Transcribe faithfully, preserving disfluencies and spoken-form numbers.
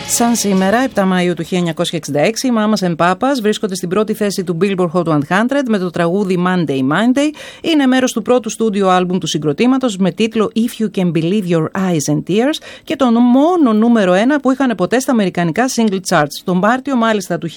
Σαν σήμερα, επτά Μαΐου του χίλια εννιακόσια εξήντα έξι, οι Mamas and Papas βρίσκονται στην πρώτη θέση του Billboard Hot εκατό με το τραγούδι Monday Monday. Είναι μέρος του πρώτου στούντιο άλμπουμ του συγκροτήματος με τίτλο If You Can Believe Your Eyes and Tears και το μόνο νούμερο ένα που είχαν ποτέ στα αμερικανικά single charts. Τον Μάρτιο, μάλιστα, του